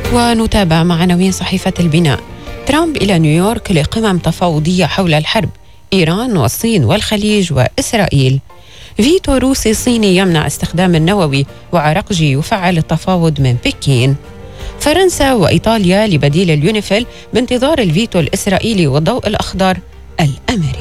ونتابع مع عناوين صحيفة البناء. ترامب إلى نيويورك لقمم تفاوضية حول الحرب، إيران والصين والخليج وإسرائيل. فيتو روسي صيني يمنع استخدام النووي، وعرقجي يفعل التفاوض من بكين. فرنسا وإيطاليا لبديل اليونيفيل بانتظار الفيتو الإسرائيلي والضوء الأخضر الأمريكي.